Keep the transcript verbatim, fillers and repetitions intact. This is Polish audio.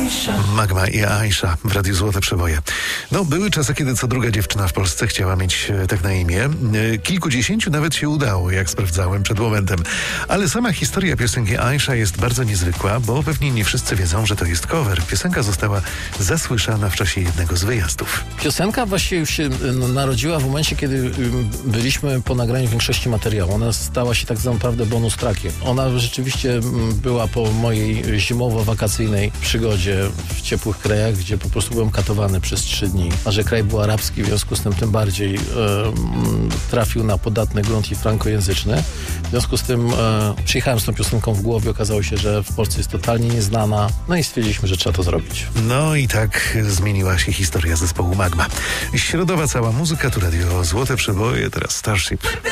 Magma i Aisha w Radiu Złote Przeboje. No, były czasy, kiedy co druga dziewczyna w Polsce chciała mieć tak na imię. Kilkudziesięciu nawet się udało, jak sprawdzałem przed momentem. Ale sama historia piosenki Aisha jest bardzo niezwykła, bo pewnie nie wszyscy wiedzą, że to jest cover. Piosenka została zasłyszana w czasie jednego z wyjazdów. Piosenka właściwie już się narodziła w momencie, kiedy byliśmy po nagraniu większości materiału. Ona stała się tak naprawdę bonus trackiem. Ona rzeczywiście była po mojej zimowo-wakacyjnej przygodzie w ciepłych krajach, gdzie po prostu byłem katowany przez trzy dni. A że kraj był arabski, w związku z tym tym bardziej e, trafił na podatny grunt i frankojęzyczny. W związku z tym e, przyjechałem z tą piosenką w głowie. Okazało się, że w Polsce jest totalnie nieznana. No i stwierdziliśmy, że trzeba to zrobić. No i tak zmieniła się historia zespołu Magma. Środowa cała muzyka, tu Radio Złote Przeboje, teraz Starship.